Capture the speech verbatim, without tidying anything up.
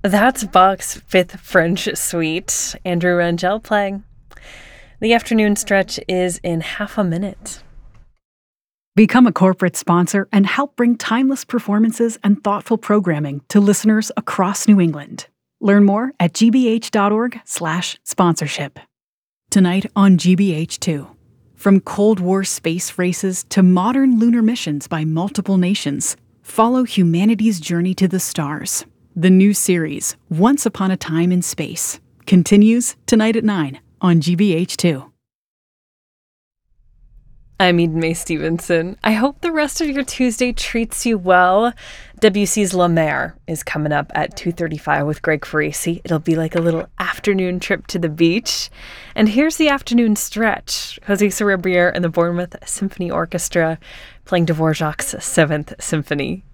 That's Bach's Fifth French Suite, Andrew Rangel playing. The afternoon stretch is in half a minute. Become a corporate sponsor and help bring timeless performances and thoughtful programming to listeners across New England. Learn more at gbh.org slash sponsorship. Tonight on G B H two. From Cold War space races to modern lunar missions by multiple nations, follow humanity's journey to the stars. The new series, Once Upon a Time in Space, continues tonight at nine on G B H two. I'm Eden Mae Stevenson. I hope the rest of your Tuesday treats you well. W C's La Mer is coming up at two thirty-five with Greg Farisi. It'll be like a little afternoon trip to the beach. And here's the afternoon stretch. Jose Sarabia and the Bournemouth Symphony Orchestra playing Dvorak's Seventh Symphony.